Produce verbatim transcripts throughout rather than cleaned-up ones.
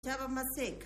Chaba Maseka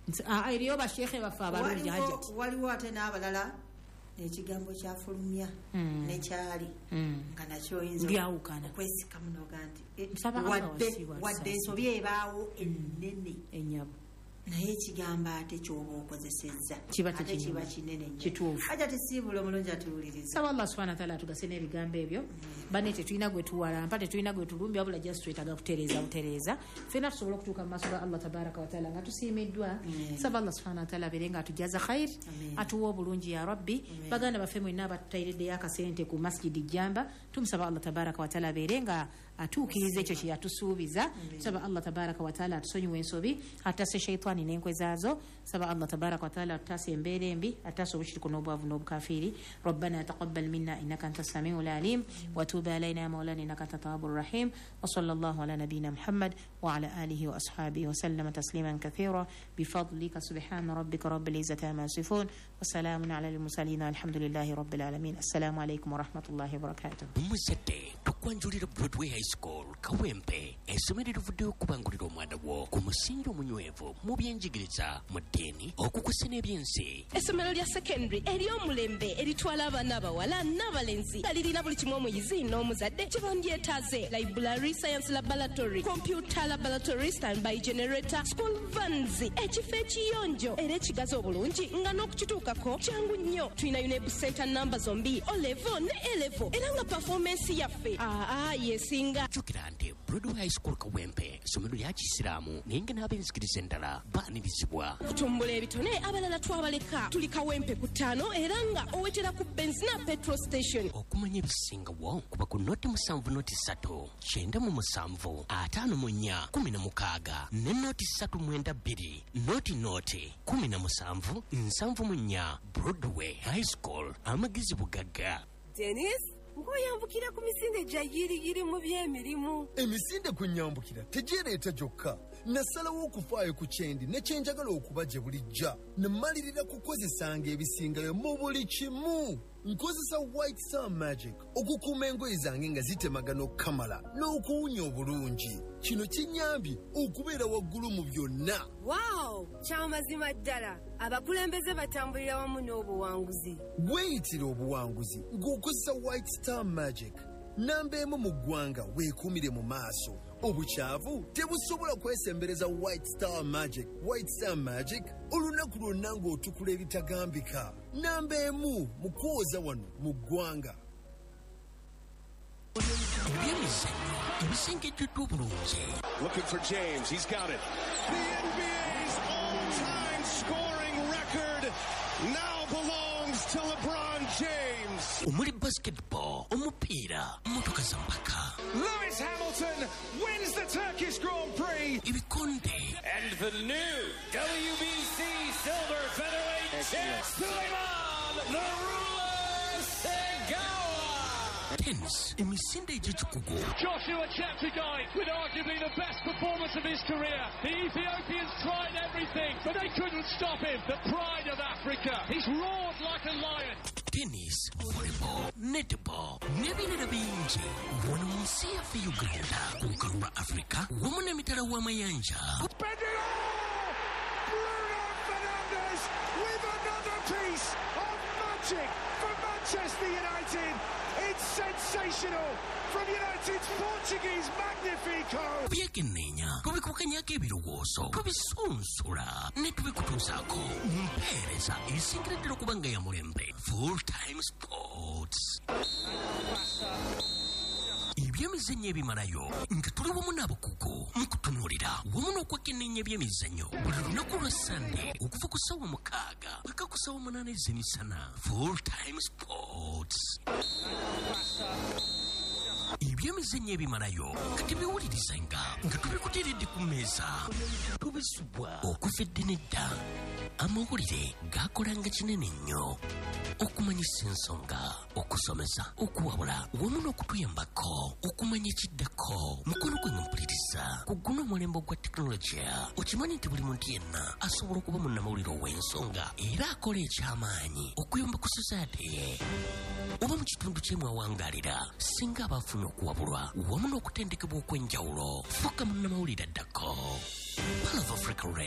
ah iriyo bashekhe bafa abalungi hajati waliwo ate n'abalala ekigambo kyafulumya mm. ne kyali mm. nga nakyo oyinza byawukana kwesika muno ganti wadde wadde ensobi ebaawo ennene ennyabo naye ekigambo ate ky'oba okozesezza ate kiba kinene kituufu aja tisiibula omulungi atuwuliriza saba Allah subhanahu wa ta'ala atugase n'ebigambo ebyo bane tetulina gwe tuwalampa tetulina gwe tulumbya wabula just twetaaga kutereeza butereeza ffenna tusobola okutuuka mu maaso ga Allah tabaraka wa ta'ala nga tusiimiddwa saba Allah subhanahu wa ta'ala abeere nga atujaza khair atuwa obulungi ya rabbi baganda baffe mwenna abatutairiddeyo akasente ku masjidi jamba tumusaba Allah tabaraka wa ta'ala abeere nga atuukiriza ekyo kye yatusuubiza saba Allah tabaraka wa ta'ala atusonyiwe ensobi atase shaitani n'enkwe zaazo saba Allah tabaraka wa ta'ala atase embeera embi atase obushiriku n'obwavu n'obukafiri rabbana taqabbal minna innaka anta samiul alim wa tub alaina ya maulana innaka anta tawwabur rahim wa sallallahu ala nabiyyina muhammad wa ala alihi wa ashabihi wa sallama tasliman kathira bifadlika subhana rabbika rabbil izzati amma yasifun wa salamun ala al mursalin alhamdulillahi rabbil alamin assalamu alaykum wa rahmatullahi wa barakatuh umusete tukwanjulira Broadway High School Kawempe esomero livuddeyo okubangulira omwana wo ku musingi omunywevu mu byenjigiriza mu ddiini okukusa n'ebyensi essomero lya secondary ery'omulembe eritwala abaana abawala n'abalenzi nga lirina buli kimu omuyizi n'omuzadde kye bandyetaaze library science laboratory computer laboratory standby generator school vans ekifo ekiyonjo era ekigazi obulungi nga n'okukituukako kyangu nnyo tulina UNEB center namba zombi o level ne e level era nga performance yaffe aa yesinga jukira nti Broadway High School Kawempe essomero lya kisiraamu naye nga n'abenzikiriza endala baanirizibwa kutumbula ebitone abalala twabaleka tuli Kawempe ku ttaano era nga owetera ku benzina petrol station okumanya ebisingawo kuba ku noti musanvu noti ssatu kyenda mu musanvu ataano mu nnya kumi na mukaaga ne noti ssatu mwenda bbiri noti noti kumi na musanvu nsanvu mu nnya Broadway High School amagezi bugagga Dennis ngoyambukira ku misinde gya yiriyiri mu by'emirimu emisinde kwenyambukira tegireeta gyokka nasalawo okufaayo ku kyendi ne kyenjagala okuba gye bulijja nemalirira kukozesanga ebisingayo mu buli kimu nkozesa White Star Magic okukuuma engoye zange nga zitemagana okukamala n'okuwunya obulungi kino kinyambye okubeera waggulu mu byonna wow kyamazima ddala abakulembeze batambulira wamu n'obuwanguzi weeyitira obuwanguzi ng'okozesa White Star Magic namba emu mu ggwanga weekuumire mu maaso obukyavu tebusobola kwesembereza White Star Magic White Star Magic olunaku lwonna ng'otukula ebitagambika namba emu mu kwoza wano mu ggwanga ebyemizannyo ebisengejjeddwa obulungi looking for James he's got it the N B A's all-time scoring record now belongs to LeBron James omuli basketball omupiira motoka za mpaka Lewis Hamilton wins the Turkish Grand Prix ebikonde and the new W B C silver featherweight champ Suleiman the Ruler Segawa tennis emisinde egy'ekikugu Joshua Cheptegei with arguably the best performance of his career. The Ethiopians tried everything but they couldn't stop him. The pride of Africa. He's roared like a lion. tennis volleyball netball n'ebirala bingi wano mu nsi yaffe Uganda ku lukalu lwa Africa wamu n'emitala w'amayanja Bruno Fernandes with another piece of magic for Manchester United. It's sensational from United's Portuguese Magnifico. byekenneenya tubikukanyako ebirowoozo tubisunsula ne tubikutuusaako mu mpeereza esingireddera okuba nga ya mulembe Full Time Sports ebyemizannyo ebimalayo nga tuli wamu n'abakugu mu kutunuulira wamu n'okwekenneenya ebyemizannyo buli lunaku lwa Sande okuva ku ssaawa mukaaga paka ku ssaawa munaana ez'emisana Full Time Sports ebyemizannyo ebimalayo nga tebiwulirizenga nga tubikuteeredde ku mmeeza tubisubwa okuva edde n'edda amawulire gaakolanga kinene nnyo okumanyisa ensonga okusomesa okuwabula wamu n'okutuyambako okumanya ekiddako mukono gwe nga mpuliriza ku guno omulembe gwa tekinologiya okimanyi nti buli muntu yenna asobola okuba munnamawulire ow'ensonga era akola eky'amaanyi okuyamba ku society ye oba mu kitundu kyemwawangaalira singa abaafuna okuwabulwa wamu n'okutendekebwa okw'enjawulo fuka munnamawulire addako Pearl of Africa